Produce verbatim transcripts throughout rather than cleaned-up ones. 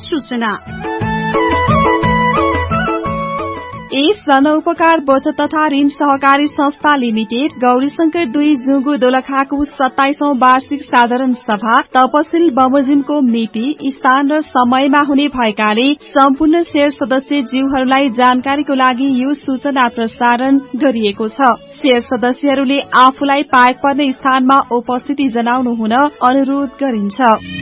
सूचना। यस जनउपकार बचत तथा ऋण सहकारी संस्था लिमिटेड गौरीशंकर दुई जुगु दोलखाको सत्ताइसौं वार्षिक साधारण सभा तपसिल बमोजिमको मिति, स्थान र समयमा हुने भएकाले सम्पूर्ण शेयर सदस्य ज्यूहरूलाई जानकारीको लागि यो सूचना प्रसारण गरिएको छ। शेयर सदस्यहरूले आफूलाई पाएक पर्ने स्थानमा उपस्थिति जनाउनु हुन अनुरोध गरिन्छ।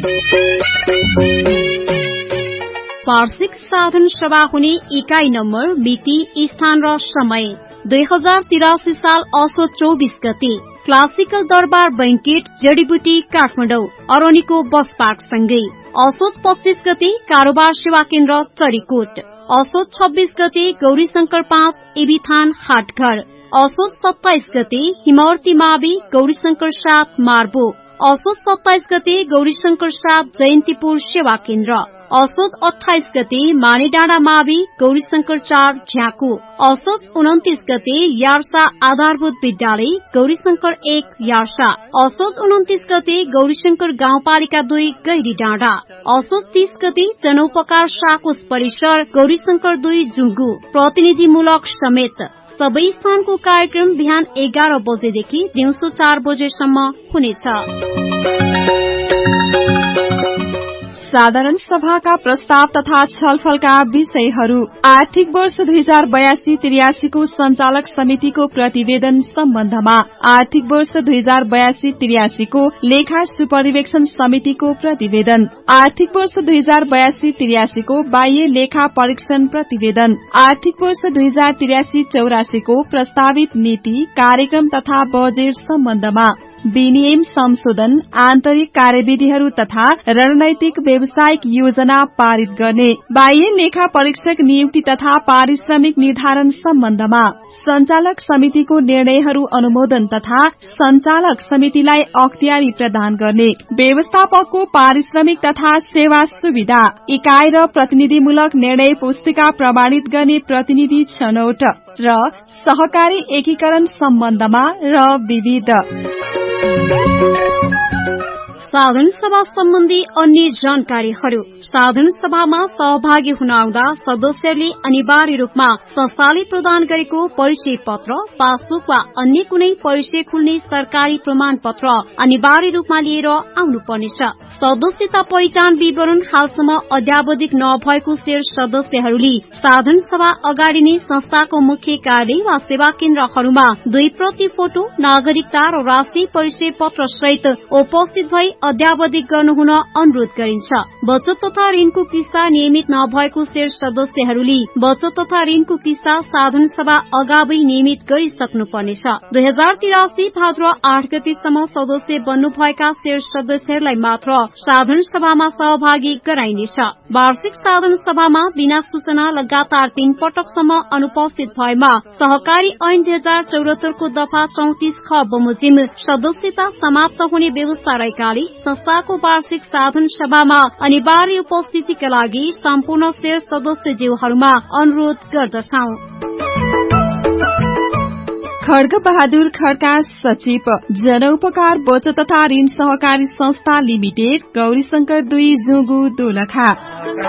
वार्षिक साधारण सभा हुने इकाई नम्बर, मिति, स्थान र समय दुई हजार तिरासी साल असोज चौबीस गते क्लासिकल दरबार बैंकेट, जडीबुटी, काठमाडौँ, अरोनीको बस पार्कसँगै। असोज पच्चीस गते कारोबार सेवा केन्द्र, चरीकोट। असोज छब्बीस गते गौरीशंकर पाँच, एबीथान, हाटघर। असोज सत्ताइस गते हिमावर्ती मावि, गौरीशंकर सात, मार्बो। असोज सत्ताइस गते गौरीशंकर सात, जयन्तीपुर सेवा केन्द्र। असोज अठाइस गते मानेडाँडा मावि, गौरीशंकर चार, झ्याकु। असोज उन्तिस गते यार्सा आधारभूत विद्यालय, गौरीशंकर एक, यार्सा। असोज उन्तिस गते गौरीशंकर गाउँपालिका दुई, गैरी डाँडा। असोज तीस गते जनउपकार साकोस परिसर, गौरीशंकर दुई, जुंगु। प्रतिनिधिमूलक समेत सबै स्थानको कार्यक्रम बिहान एघार बजेदेखि दिउँसो चार बजेसम्म हुनेछ। साधारण सभाका प्रस्ताव तथा छलफलका विषयहरू। आर्थिक वर्ष दुई हजार बयासी त्रियासीको संचालक समितिको प्रतिवेदन सम्बन्धमा। आर्थिक वर्ष दुई हजार बयासी त्रियासीको लेखा सुपरिवेक्षण समितिको प्रतिवेदन। आर्थिक वर्ष दुई हजार बयासी त्रियासीको बाह्य लेखा परीक्षण प्रतिवेदन। आर्थिक वर्ष दुई हजार त्रियासी चौरासीको प्रस्तावित नीति, कार्यक्रम तथा बजेट सम्बन्धमा। विनियम संशोधन, आन्तरिक कार्यविधिहरू तथा रणनैतिक व्यावसायिक योजना पारित गर्ने। बाह्य लेखा परीक्षक नियुक्ति तथा पारिश्रमिक निर्धारण सम्बन्धमा। संचालक समितिको निर्णयहरू अनुमोदन तथा संचालक समितिलाई अख्तियारी प्रदान गर्ने। व्यवस्थापकको पारिश्रमिक तथा सेवा सुविधा। इकाई र प्रतिनिधिमूलक निर्णय पुस्तिका प्रमाणित गर्ने प्रतिनिधि छनौट र सहकारी एकीकरण सम्बन्धमा र विविध। साधारण सभा सम्बन्धी अन्य जानकारीहरू। साधारण सभामा सहभागी हुन आउँदा सदस्यहरूले अनिवार्य रूपमा संस्थाले प्रदान गरेको परिचय पत्र, पासबुक वा अन्य कुनै परिचय खुल्ने सरकारी प्रमाण पत्र अनिवार्य रूपमा लिएर आउनुपर्नेछ। सदस्यता पहिचान विवरण हालसम्म अद्यावधिक नभएको शेयर सदस्यहरूले साधारण सभा अगाडि नै संस्थाको मुख्य कार्यालय वा सेवा केन्द्रहरूमा दुई प्रति फोटो, नागरिकता र राष्ट्रिय परिचय पत्र सहित उपस्थित भई अद्यावधिक गर्नुहुन अनुरोध गरिन्छ। बचत तथा ऋणको किस्ता नियमित नभएको शेयर सदस्यहरूले बचत तथा ऋणको किस्ता साधारण सभा अगावै नियमित गरिसक्नुपर्नेछ। दुई हजार तिरासी भाद्र आठ गतेसम्म सदस्य बन्नुभएका शेयर सदस्यहरूलाई मात्र साधारण सभामा सहभागी गराइनेछ। वार्षिक साधारण सभामा बिना सूचना लगातार तीन पटकसम्म अनुपस्थित भएमा सहकारी ऐन दुई हजार चौरात्तरको दफा चौतिस ख बमोजिम सदस्यता समाप्त हुने व्यवस्था रहेकाले संस्थाको वार्षिक साधारण सभामा अनिवार्य उपस्थितिका लागि सम्पूर्ण शेयर सदस्यज्यूहरूमा अनुरोध गर्दछौं। खड्ग बहादुर खड्का, सचिव, जनउपकार बचत तथा ऋण सहकारी संस्था लिमिटेड, गौरीशंकर दुई, जुगु, दोलखा।